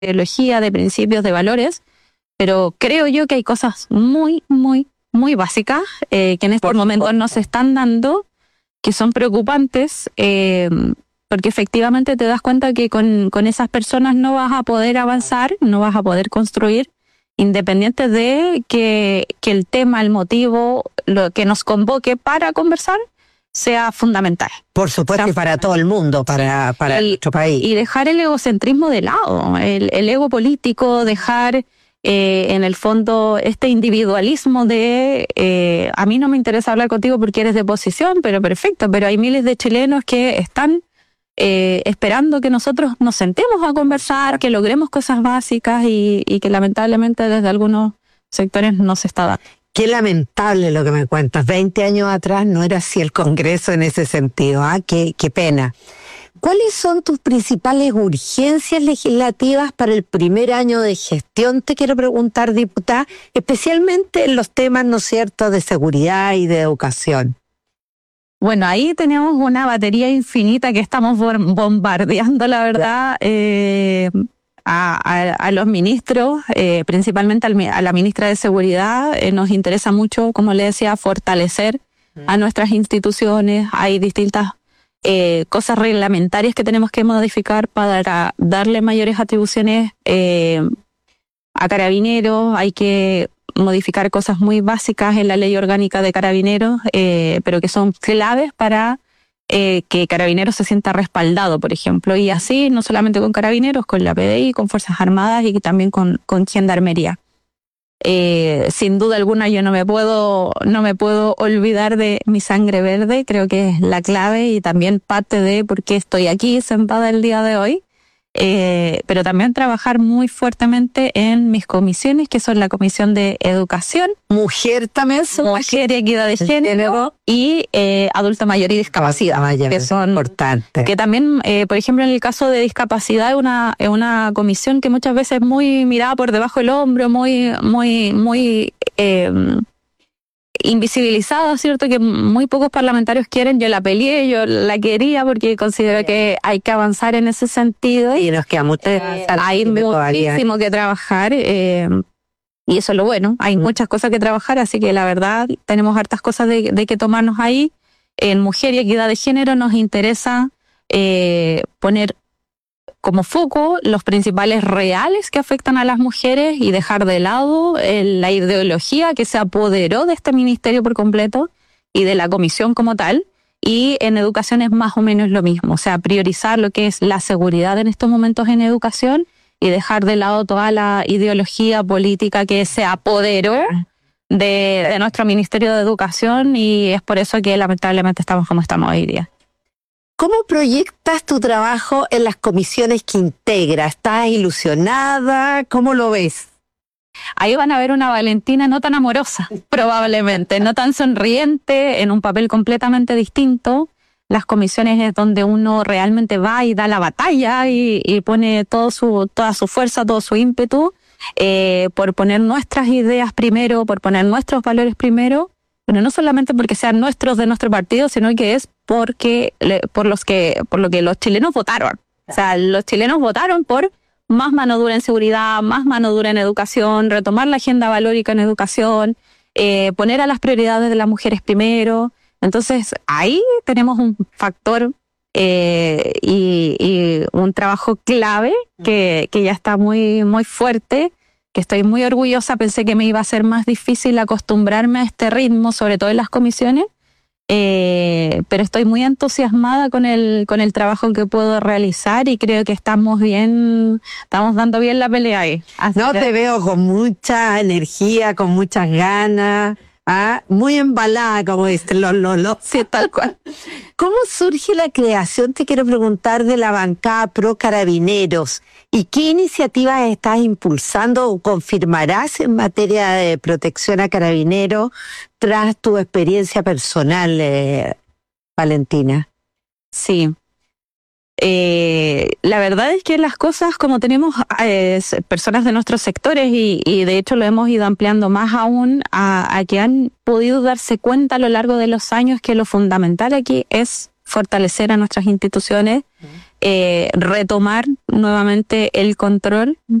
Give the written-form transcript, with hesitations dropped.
ideología, de principios, de valores, pero creo yo que hay cosas muy, muy, muy básicas que en estos momentos no se están dando, que son preocupantes, porque efectivamente te das cuenta que con esas personas no vas a poder avanzar, no vas a poder construir, independiente de que el tema, el motivo, lo que nos convoque para conversar, sea fundamental. Por supuesto, y para todo el mundo, para nuestro país. Y dejar el egocentrismo de lado, el ego político, dejar en el fondo este individualismo de a mí no me interesa hablar contigo porque eres de oposición, pero perfecto, pero hay miles de chilenos que están esperando que nosotros nos sentemos a conversar, que logremos cosas básicas y que lamentablemente desde algunos sectores no se está dando. Qué lamentable lo que me cuentas. 20 años atrás no era así el Congreso en ese sentido. Qué pena. ¿Cuáles son tus principales urgencias legislativas para el primer año de gestión? Te quiero preguntar, diputada, especialmente en los temas, ¿no es cierto?, de seguridad y de educación. Bueno, ahí tenemos una batería infinita que estamos bombardeando, la verdad, a los ministros, principalmente a la ministra de Seguridad. Nos interesa mucho, como le decía, fortalecer a nuestras instituciones. Hay distintas cosas reglamentarias que tenemos que modificar para darle mayores atribuciones a Carabineros. Hay que modificar cosas muy básicas en la ley orgánica de Carabineros, pero que son claves para que Carabineros se sienta respaldado, por ejemplo, y así no solamente con Carabineros, con la PDI, con Fuerzas Armadas y también con Gendarmería. Sin duda alguna yo no me puedo olvidar de mi sangre verde, creo que es la clave y también parte de por qué estoy aquí sentada el día de hoy. Pero también trabajar muy fuertemente en mis comisiones, que son la Comisión de Educación, Mujer también, Mujer y Equidad de Género y Adulto Mayor y Discapacidad, que son importantes. Que también, por ejemplo, en el caso de discapacidad es una comisión que muchas veces es muy mirada por debajo del hombro, muy invisibilizada, ¿cierto? Que muy pocos parlamentarios quieren. Yo la peleé, yo la quería porque considero que hay que avanzar en ese sentido. Y nos queda hay muchísimo que trabajar y eso es lo bueno. Hay muchas cosas que trabajar, así que la verdad tenemos hartas cosas de que tomarnos ahí. En Mujer y Equidad de Género nos interesa poner como foco los principales reales que afectan a las mujeres y dejar de lado la ideología que se apoderó de este ministerio por completo y de la comisión como tal. Y en educación es más o menos lo mismo, o sea, priorizar lo que es la seguridad en estos momentos en educación y dejar de lado toda la ideología política que se apoderó de nuestro Ministerio de Educación, y es por eso que lamentablemente estamos como estamos hoy día. ¿Cómo proyectas tu trabajo en las comisiones que integras? ¿Estás ilusionada? ¿Cómo lo ves? Ahí van a ver una Valentina no tan amorosa, probablemente, no tan sonriente, en un papel completamente distinto. Las comisiones es donde uno realmente va y da la batalla y pone toda su fuerza, todo su ímpetu, por poner nuestras ideas primero, por poner nuestros valores primero. Bueno, no solamente porque sean nuestros de nuestro partido, sino que es por lo que los chilenos votaron. O sea, los chilenos votaron por más mano dura en seguridad, más mano dura en educación, retomar la agenda valórica en educación, poner a las prioridades de las mujeres primero. Entonces, ahí tenemos un factor y un trabajo clave que ya está muy, muy fuerte, que estoy muy orgullosa. Pensé que me iba a ser más difícil acostumbrarme a este ritmo, sobre todo en las comisiones, pero estoy muy entusiasmada con el trabajo que puedo realizar y creo que estamos dando bien la pelea ahí. Te veo con mucha energía, con muchas ganas, muy embalada, como dicen los. Sí, tal cual. ¿Cómo surge la creación, te quiero preguntar, de la bancada Pro Carabineros? ¿Y qué iniciativas estás impulsando o confirmarás en materia de protección a carabineros tras tu experiencia personal, Valentina? Sí. La verdad es que las cosas, como tenemos personas de nuestros sectores y de hecho lo hemos ido ampliando más aún a que han podido darse cuenta a lo largo de los años que lo fundamental aquí es fortalecer a nuestras instituciones, retomar nuevamente el control